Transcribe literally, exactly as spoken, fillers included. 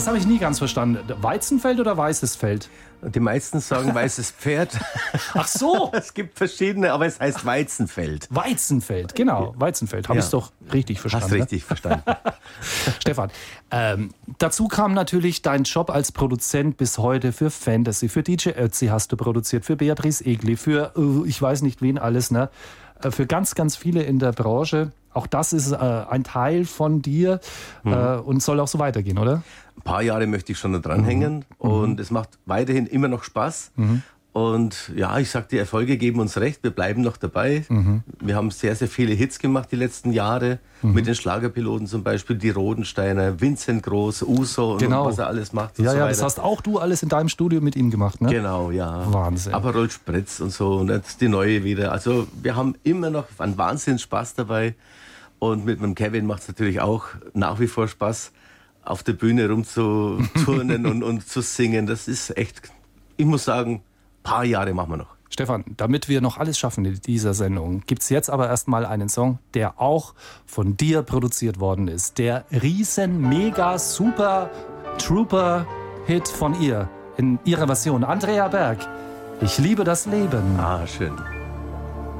Das habe ich nie ganz verstanden. Weizenfeld oder weißes Feld? Die meisten sagen weißes Pferd. Ach so. Es gibt verschiedene, aber es heißt Weizenfeld. Weizenfeld, genau. Weizenfeld. Habe Ja. ich es doch richtig verstanden. Hast richtig verstanden. Stefan, ähm, dazu kam natürlich dein Job als Produzent bis heute für Fantasy. Für D J Ötzi hast du produziert, für Beatrice Egli, für äh, ich weiß nicht wen alles, ne? Äh, für ganz, ganz viele in der Branche. Auch das ist äh, ein Teil von dir mhm. äh, und soll auch so weitergehen, oder? Ein paar Jahre möchte ich schon da dranhängen mhm. und es macht weiterhin immer noch Spaß. Mhm. Und ja, ich sag, die Erfolge geben uns recht, wir bleiben noch dabei. Mhm. Wir haben sehr, sehr viele Hits gemacht die letzten Jahre, mhm. mit den Schlagerpiloten zum Beispiel, die Rodensteiner, Vincent Groß, Uso genau. und was er alles macht. Und ja, so ja, weiter. Das hast auch du alles in deinem Studio mit ihm gemacht, ne? Genau, ja. Wahnsinn. Aperol Spritz und so und jetzt die neue wieder. Also wir haben immer noch einen Wahnsinns Spaß dabei und mit dem Kevin macht es natürlich auch nach wie vor Spaß, auf der Bühne rumzuturnen und, und zu singen. Das ist echt, ich muss sagen, ein paar Jahre machen wir noch. Stefan, damit wir noch alles schaffen in dieser Sendung, gibt es jetzt aber erstmal einen Song, der auch von dir produziert worden ist. Der riesen, mega, super Trooper-Hit von ihr in ihrer Version. Andrea Berg, ich liebe das Leben. Ah, schön.